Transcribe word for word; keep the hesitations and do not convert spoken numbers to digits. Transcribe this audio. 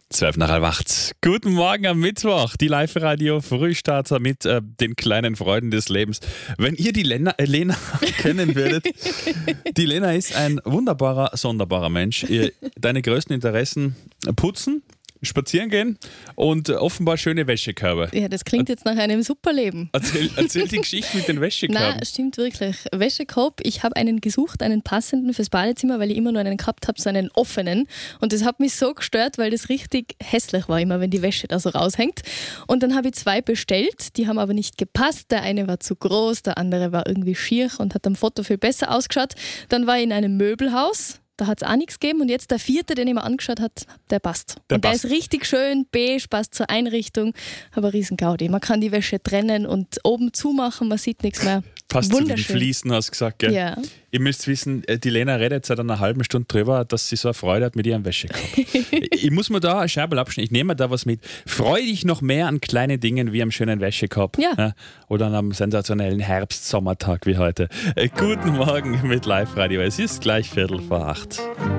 zwölf nach halb acht. Guten Morgen am Mittwoch. Die Live-Radio-Frühstarter mit äh, den kleinen Freuden des Lebens. Wenn ihr die Lena, äh, Lena kennen würdet, die Lena ist ein wunderbarer, sonderbarer Mensch. Ihr, deine größten Interessen: Putzen, spazieren gehen und offenbar schöne Wäschekörbe. Ja, das klingt jetzt nach einem super Leben. Erzähl, erzähl die Geschichte mit den Wäschekörben. Nein, stimmt wirklich. Wäschekorb, ich habe einen gesucht, einen passenden fürs Badezimmer, weil ich immer nur einen gehabt habe, so einen offenen. Und das hat mich so gestört, weil das richtig hässlich war, immer wenn die Wäsche da so raushängt. Und dann habe ich zwei bestellt, die haben aber nicht gepasst. Der eine war zu groß, der andere war irgendwie schier und hat am Foto viel besser ausgeschaut. Dann war ich in einem Möbelhaus. Da hat es auch nichts gegeben und jetzt der vierte, den ich mir angeschaut habe, der passt. Der und der passt. ist richtig schön, beige, passt zur Einrichtung, aber riesen Gaudi. Man kann die Wäsche trennen und oben zumachen, man sieht nichts mehr. Passt zu den Wunderschön. Fliesen, hast du gesagt, gell? Ja. Ihr müsst wissen, die Lena redet seit einer halben Stunde drüber, dass sie so eine Freude hat mit ihrem Wäschekorb. Ich muss mir da eine Scheibe abschneiden, ich nehme mir da was mit. Freu dich noch mehr an kleinen Dingen wie am schönen Wäschekorb. Ja. Ja, oder an einem sensationellen Herbst-Sommertag wie heute. Äh, guten Morgen mit Live-Radio. Es ist gleich Viertel vor acht.